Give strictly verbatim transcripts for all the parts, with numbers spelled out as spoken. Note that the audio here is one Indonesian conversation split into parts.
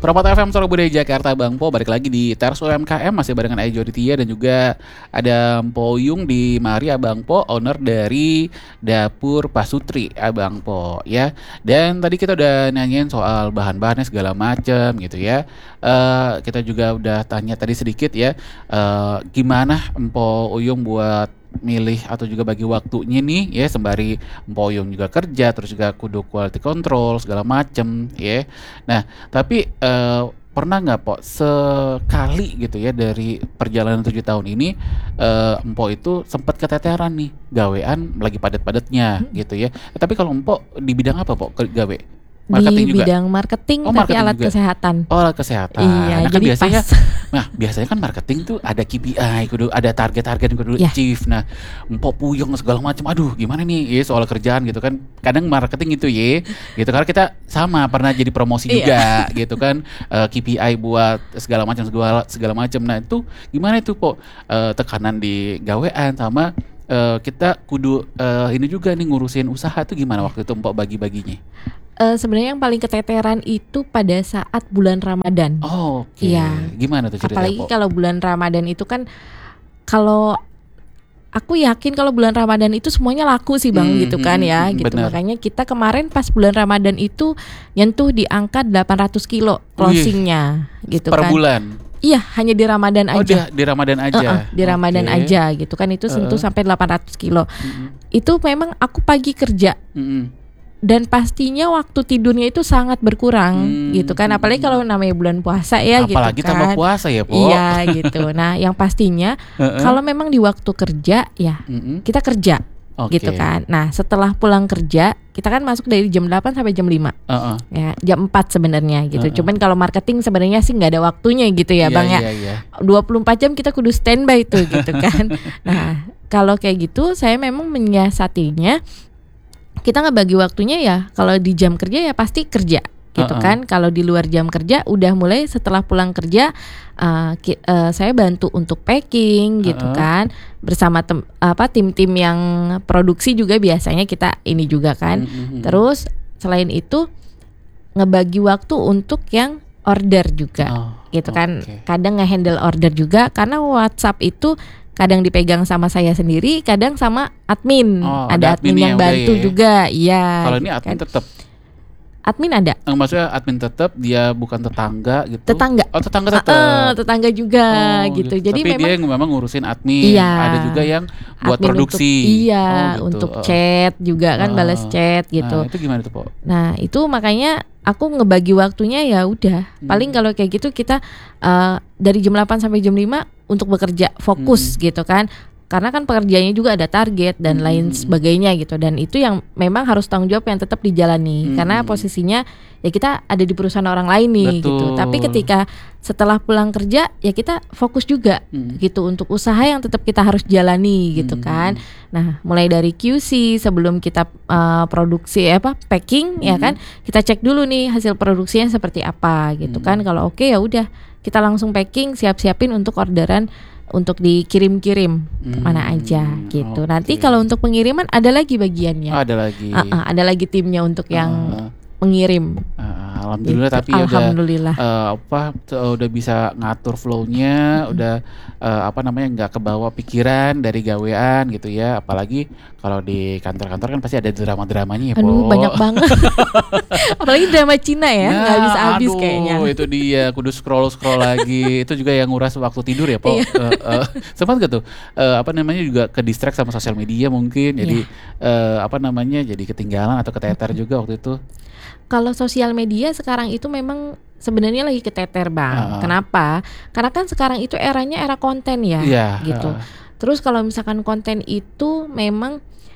Permata F M Suara Budaya Jakarta, Bang Po. Balik lagi di Teras U M K M, masih barengan Ayu Joditia dan juga ada Mpo Yung di mari, Abang Po, owner dari Dapur Pasutri, Abang Po ya. Dan tadi kita udah nanyain soal bahan-bahannya segala macam gitu ya. Uh, kita juga udah tanya tadi sedikit ya, uh, gimana Mpo Yung buat milih atau juga bagi waktunya nih ya, sembari Mpo Yung juga kerja, terus juga kudu quality control segala macem ya. Nah tapi uh, pernah nggak Po sekali gitu ya dari perjalanan tujuh tahun ini uh, Mpo itu sempat keteteran nih gawean lagi padat-padatnya hmm. gitu ya. Eh, tapi kalau Mpo di bidang apa Po gawe? Marketing di juga? Bidang marketing, oh, tapi marketing alat juga. Kesehatan. Oh, alat kesehatan. Iya, nah, kan jadi biasanya, pas. nah biasanya kan marketing tuh ada K P I, kudu ada target-target yang kudu yeah. achieve. Nah, Mpo puyeng segala macam. Aduh, gimana nih ya soal kerjaan gitu kan? Kadang marketing itu ya, gitu karena kita sama pernah jadi promosi juga, gitu kan? Uh, K P I buat segala macam segala segala macam. Nah itu gimana itu Po? Uh, tekanan di gawean sama uh, kita kudu uh, ini juga nih ngurusin usaha tuh gimana waktu itu Mpo bagi-baginya? Uh, sebenarnya yang paling keteteran itu pada saat bulan Ramadan. Oh, oke. Okay. Iya. Gimana tuh ceritanya? Apalagi kalau bulan Ramadan itu kan, kalau aku yakin kalau bulan Ramadan itu semuanya laku sih Bang, hmm, gitu kan hmm, ya, gitu. Bener. Makanya kita kemarin pas bulan Ramadan itu nyentuh di angka delapan ratus kilo closingnya, gitu per kan. Per bulan. Iya, hanya di Ramadan oh, aja. Di, di Ramadan aja. Uh-uh, di Ramadan okay. aja, gitu kan. Itu sentuh uh-uh. sampai delapan ratus kilo. Uh-uh. Itu memang aku pagi kerja. Uh-uh. Dan pastinya waktu tidurnya itu sangat berkurang, hmm, gitu kan. Apalagi kalau namanya bulan puasa ya, apalagi gitu kan. Apalagi tambah puasa ya, Po. Iya, gitu. Nah, yang pastinya uh-uh. kalau memang di waktu kerja ya, uh-uh. kita kerja, okay. gitu kan. Nah, setelah pulang kerja, kita kan masuk dari jam delapan sampai jam lima. Uh-uh. Ya, jam empat sebenarnya gitu. Uh-uh. Cuman kalau marketing sebenarnya sih nggak ada waktunya gitu ya, yeah, Bang ya. Yeah, yeah. dua puluh empat jam kita kudu standby tuh, gitu kan. Nah, kalau kayak gitu saya memang menyiasatinya, kita ngebagi waktunya ya, kalau di jam kerja ya pasti kerja, gitu uh-uh. kan. Kalau di luar jam kerja udah mulai setelah pulang kerja, uh, ki, uh, saya bantu untuk packing, gitu uh-uh. kan, bersama tem, apa tim-tim yang produksi juga biasanya kita ini juga kan. Uh-uh. Terus selain itu ngebagi waktu untuk yang order juga, oh, gitu kan. Okay. Kadang nge-handle order juga karena WhatsApp itu kadang dipegang sama saya sendiri, kadang sama admin. Oh, ada, ada admin, admin yang bantu ya. Juga. Iya. Kalau ini admin kan tetap. Admin ada. Yang maksudnya admin tetap, dia bukan tetangga gitu. Tetangga. Oh, tetangga tetap. Uh, uh, tetangga juga oh, gitu. gitu. Jadi tapi memang dia yang memang ngurusin admin. Iya. Ada juga yang buat admin produksi. Untuk, iya, oh, gitu. Untuk uh. chat juga kan, uh. balas chat gitu. Nah, itu gimana tuh, Po? Nah, itu makanya aku ngebagi waktunya ya udah. Hmm. Paling kalau kayak gitu kita uh, dari jam delapan sampai jam lima untuk bekerja fokus, hmm. gitu kan. Karena kan pekerjaannya juga ada target dan hmm. lain sebagainya gitu. Dan itu yang memang harus tanggung jawab yang tetap dijalani. Hmm. Karena posisinya ya kita ada di perusahaan orang lain nih. Betul. Gitu. Tapi ketika setelah pulang kerja ya kita fokus juga, hmm. gitu, untuk usaha yang tetap kita harus jalani, gitu hmm. kan. Nah, mulai dari Q C sebelum kita uh, produksi apa packing, hmm. ya kan, kita cek dulu nih hasil produksinya seperti apa, gitu hmm. kan. Kalau oke okay, ya udah kita langsung packing, siap-siapin untuk orderan untuk dikirim-kirim hmm, mana aja, gitu. Okay. Nanti kalau untuk pengiriman ada lagi bagiannya. Oh, ada lagi. Uh-uh, ada lagi timnya untuk yang uh, mengirim. Uh, alhamdulillah, gitu. Tapi alhamdulillah. udah uh, apa udah bisa ngatur flow-nya, hmm. udah uh, apa namanya nggak kebawa pikiran dari gawean gitu ya. Apalagi kalau di kantor-kantor kan pasti ada drama-dramanya ya, Po. Aduh, banyak banget. Apalagi drama Cina ya, nggak nah, habis-habis aduh, kayaknya. Itu dia, kudu scroll-scroll lagi. Itu juga yang nguras waktu tidur ya, Po. uh, uh, sempat gak tuh uh, apa namanya juga ke distract sama sosial media mungkin. Jadi yeah. uh, apa namanya jadi ketinggalan atau keteter juga waktu itu. Kalau sosial media sekarang itu memang sebenarnya lagi keteter, Bang. Uh. Kenapa? Karena kan sekarang itu eranya era konten ya, yeah, gitu. Uh. Terus kalau misalkan konten itu memang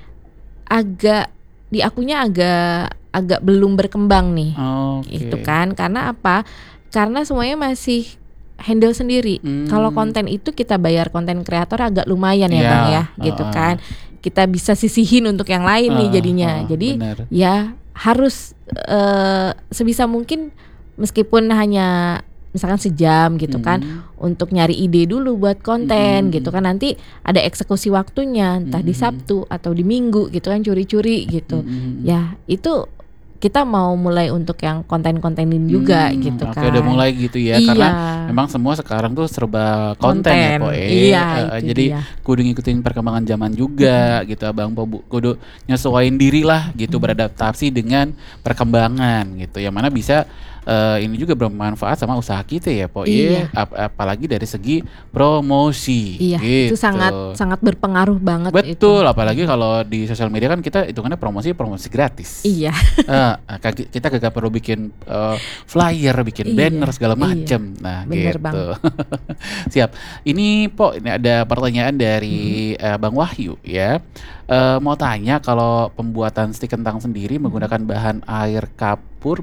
agak di akunya agak agak belum berkembang nih, okay. gitu kan? Karena apa? Karena semuanya masih handle sendiri. Hmm. Kalau konten itu kita bayar konten kreator agak lumayan ya, yeah. Bang ya, gitu uh. kan? Kita bisa sisihin untuk yang lain uh, nih jadinya. Uh, Jadi bener. Ya harus uh, sebisa mungkin meskipun hanya misalkan sejam gitu kan, hmm. untuk nyari ide dulu buat konten, hmm. gitu kan. Nanti ada eksekusi waktunya entah hmm. di Sabtu atau di Minggu gitu kan, curi-curi gitu. Hmm. Ya itu kita mau mulai untuk yang konten-kontenin juga hmm, gitu okay, kan. Udah mulai gitu ya, iya. Karena memang semua sekarang tuh serba konten, konten ya po. Iya, uh, jadi dia. Kudu ngikutin perkembangan zaman juga hmm. gitu Abang Po, kudu nyesuaiin diri lah gitu, hmm. beradaptasi dengan perkembangan gitu. Yang mana bisa uh, ini juga bermanfaat sama usaha kita ya po. Iya. Ap- apalagi dari segi promosi. Iya, gitu. itu sangat sangat berpengaruh banget. Betul, itu. apalagi kalau di sosial media kan kita hitungannya promosi promosi gratis. Iya. uh, kita gak perlu bikin uh, flyer, bikin iya, banner segala macem. Iya. Nah, bener gitu. Siap. Ini po, ini ada pertanyaan dari hmm. uh, Bang Wahyu ya. Uh, mau tanya kalau pembuatan stik kentang sendiri menggunakan bahan air kapur